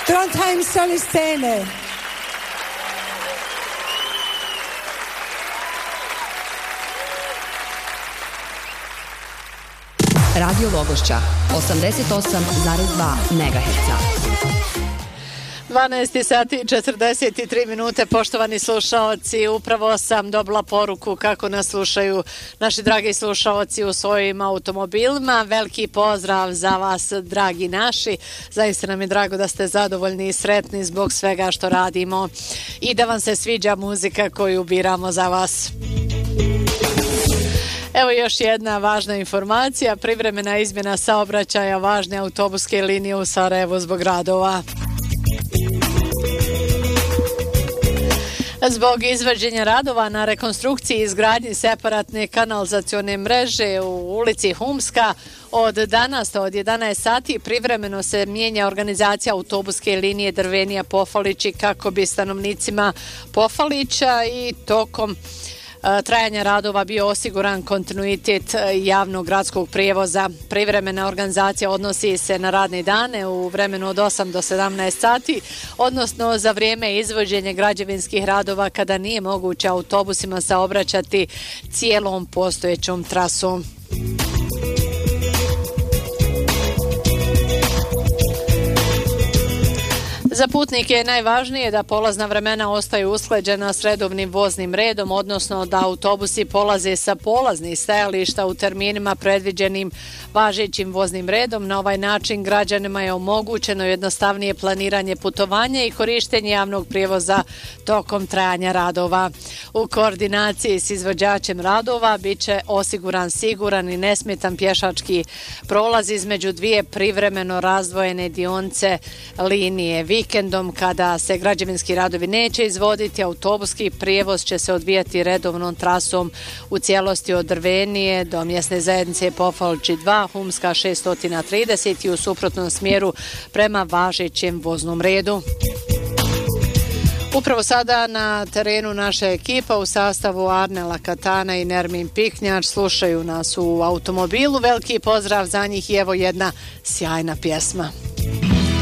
Trondheim Solistene. Radio Logošća 88,2 MHz. 12 sati i 43 minute, poštovani slušaoci, upravo sam dobila poruku kako nas slušaju naši dragi slušaoci u svojim automobilima. Veliki pozdrav za vas, dragi naši. Zaista nam je drago da ste zadovoljni i sretni zbog svega što radimo i da vam se sviđa muzika koju biramo za vas. Evo još jedna važna informacija, privremena izmjena saobraćaja važne autobuske linije u Sarajevu zbog radova. Zbog izvođenja radova na rekonstrukciji i izgradnji separatne kanalizacione mreže u ulici Humska, od danas od 11 sati privremeno se mijenja organizacija autobuske linije Drvenija-Pofalići kako bi stanovnicima Pofalića i tokom trajanja radova bio osiguran kontinuitet javnog gradskog prijevoza. Privremena organizacija odnosi se na radne dane u vremenu od 8 do 17 sati, odnosno za vrijeme izvođenja građevinskih radova kada nije moguće autobusima saobraćati cijelom postojećom trasom. Za putnike je najvažnije da polazna vremena ostaju usklađena s redovnim voznim redom, odnosno da autobusi polaze sa polaznih stajališta u terminima predviđenim važećim voznim redom. Na ovaj način građanima je omogućeno jednostavnije planiranje putovanja i korištenje javnog prijevoza tokom trajanja radova. U koordinaciji s izvođačem radova bit će osiguran siguran i nesmetan pješački prolaz između dvije privremeno razdvojene dionice linije. Vikendom, kada se građevinski radovi neće izvoditi, autobuski prijevoz će se odvijati redovnom trasom u cijelosti od Drvenije do mjesne zajednice Pofalići 2, Humska 630 i u suprotnom smjeru prema važećem voznom redu. Upravo sada na terenu naša ekipa u sastavu Arnela Katana i Nermin Piknjač slušaju nas u automobilu. Veliki pozdrav za njih i evo jedna sjajna pjesma.